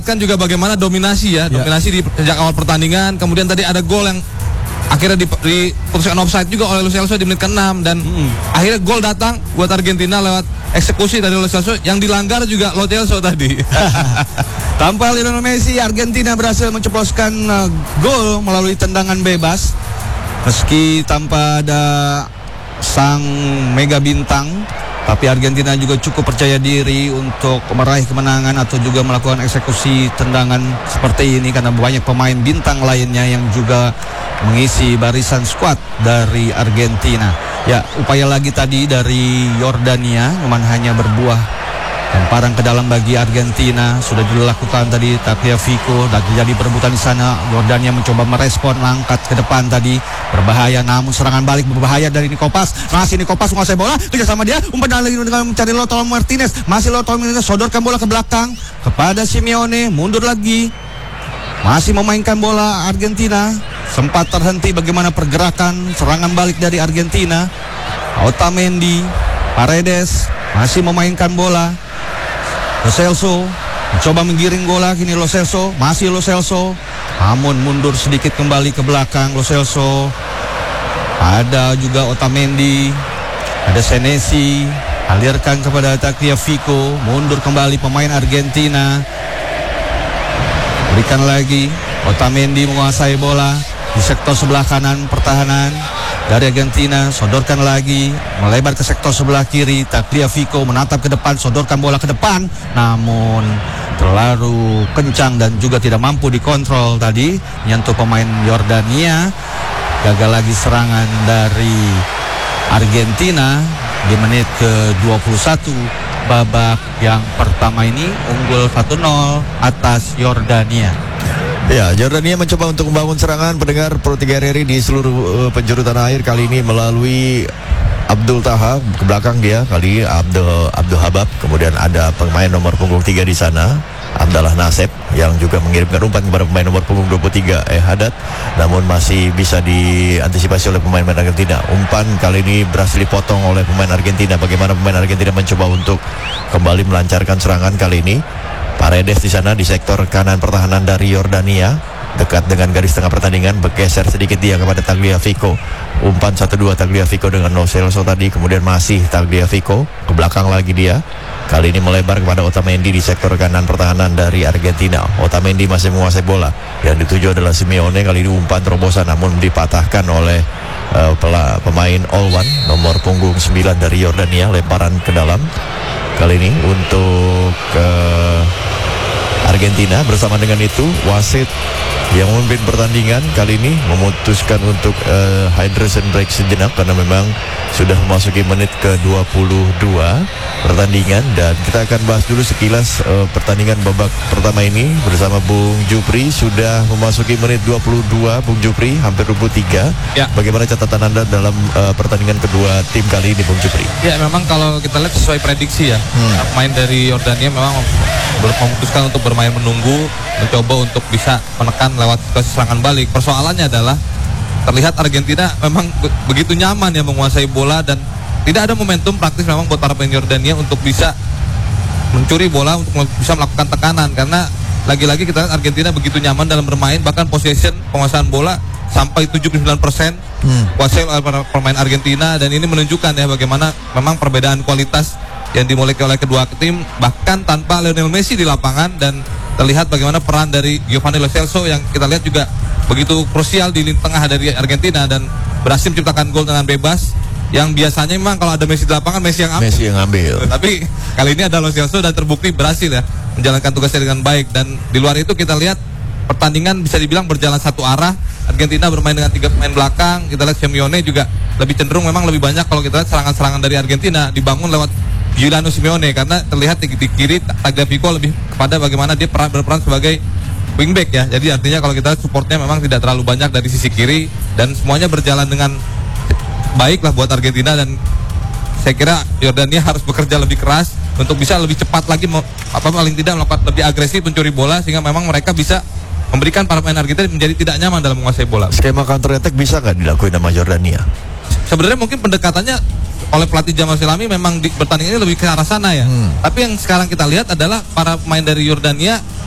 Kan juga bagaimana dominasi ya, dominasi di sejak awal pertandingan. Kemudian tadi ada gol yang akhirnya diputuskan offside juga oleh Lo Celso di menit ke-6 dan akhirnya gol datang buat Argentina lewat eksekusi dari Lo Celso yang dilanggar juga Lo Celso tadi. Tanpa Lionel Messi, Argentina berhasil menceploskan gol melalui tendangan bebas. Meski tanpa ada sang mega bintang, tapi Argentina juga cukup percaya diri untuk meraih kemenangan atau juga melakukan eksekusi tendangan seperti ini karena banyak pemain bintang lainnya yang juga mengisi barisan skuad dari Argentina. Ya, upaya lagi tadi dari Yordania namun hanya berbuah lemparan ke dalam bagi Argentina. Sudah dilakukan tadi Tagliafico, dan terjadi perebutan di sana. Yordania mencoba merespon, angkat ke depan tadi, berbahaya, namun serangan balik berbahaya dari Nikopas. Masih Nikopas menguasai bola, kerja sama dia, umpan lagi dengan mencari Lautaro Martinez. Masih Lautaro Martinez sodorkan bola ke belakang kepada Simeone, mundur lagi. Masih memainkan bola Argentina. Sempat terhenti bagaimana pergerakan serangan balik dari Argentina. Otamendi, Paredes masih memainkan bola. Lo Celso mencoba menggiring bola, kini Lo Celso, masih Lo Celso, namun mundur sedikit kembali ke belakang Lo Celso. Ada juga Otamendi, ada Senesi, alirkan kepada Tagliafico, mundur kembali pemain Argentina. Berikan lagi, Otamendi menguasai bola di sektor sebelah kanan pertahanan dari Argentina, sodorkan lagi, melebar ke sektor sebelah kiri. Tagliafico menatap ke depan, sodorkan bola ke depan, namun terlalu kencang dan juga tidak mampu dikontrol tadi, menyentuh pemain Yordania. Gagal lagi serangan dari Argentina di menit ke-21 babak yang pertama ini, unggul 1-0 atas Yordania. Ya, Jordania mencoba untuk membangun serangan. Pendengar Pro 3 RRI di seluruh penjuru tanah air kali ini melalui Abdul Taha ke belakang dia, kali Abdul Habab. Kemudian ada pemain nomor punggung 3 di sana, Abdallah Naseb, yang juga mengirimkan umpan kepada pemain nomor punggung 23 Haddad, namun masih bisa diantisipasi oleh pemain Argentina. Umpan kali ini berhasil dipotong oleh pemain Argentina. Bagaimana pemain Argentina mencoba untuk kembali melancarkan serangan kali ini. Paredes di sana di sektor kanan pertahanan dari Yordania, dekat dengan garis tengah pertandingan, bergeser sedikit dia kepada Tagliafico. Umpan 1-2 Tagliafico dengan Lo Celso tadi, kemudian masih Tagliafico ke belakang lagi dia. Kali ini melebar kepada Otamendi di sektor kanan pertahanan dari Argentina. Otamendi masih menguasai bola. Yang dituju adalah Simeone, kali ini umpan terobosan namun dipatahkan oleh pemain Olwan nomor punggung 9 dari Yordania. Lemparan ke dalam kali ini untuk Argentina. Bersama dengan itu wasit yang memimpin pertandingan kali ini memutuskan untuk hydration break sejenak karena memang sudah memasuki menit ke-22 pertandingan. Dan kita akan bahas dulu sekilas pertandingan babak pertama ini bersama Bung Jupri. Sudah memasuki menit 22, Bung Jupri, hampir 23 ya. Bagaimana catatan Anda dalam pertandingan kedua tim kali ini, Bung Jupri? Ya, memang kalau kita lihat sesuai prediksi ya, pemain dari Yordania memang memutuskan untuk bermain menunggu, mencoba untuk bisa menekan lewat serangan balik. Persoalannya adalah terlihat Argentina memang begitu nyaman ya menguasai bola dan tidak ada momentum praktis memang buat para pemain Yordania untuk bisa mencuri bola, untuk bisa melakukan tekanan, karena lagi-lagi kita lihat Argentina begitu nyaman dalam bermain, bahkan possession, penguasaan bola sampai 79% kuasai oleh para pemain Argentina. Dan ini menunjukkan ya bagaimana memang perbedaan kualitas yang dimiliki oleh kedua tim, bahkan tanpa Lionel Messi di lapangan. Dan terlihat bagaimana peran dari Giovanni Lo Celso yang kita lihat juga begitu krusial di lini tengah dari Argentina dan berhasil menciptakan gol dengan bebas, yang biasanya memang kalau ada Messi di lapangan Messi yang ambil. Tapi kali ini ada Lo Celso dan terbukti berhasil ya menjalankan tugasnya dengan baik. Dan di luar itu kita lihat pertandingan bisa dibilang berjalan satu arah. Argentina bermain dengan 3 pemain belakang. Kita lihat Simeone juga lebih cenderung, memang lebih banyak kalau kita lihat serangan-serangan dari Argentina dibangun lewat Giuliano Simeone, karena terlihat di kiri Tagliafico lebih kepada bagaimana dia berperan sebagai wingback ya. Jadi artinya kalau kita supportnya memang tidak terlalu banyak dari sisi kiri, dan semuanya berjalan dengan baik lah buat Argentina. Dan saya kira Yordania harus bekerja lebih keras untuk bisa lebih cepat lagi, paling tidak melakukan lebih agresif mencuri bola, sehingga memang mereka bisa memberikan para pemain Argentina menjadi tidak nyaman dalam menguasai bola. Skema counter attack bisa nggak dilakuin sama Yordania? Sebenarnya mungkin pendekatannya oleh pelatih Jamal Selami memang di pertandingan ini lebih ke arah sana ya. Tapi yang sekarang kita lihat adalah para pemain dari Yordania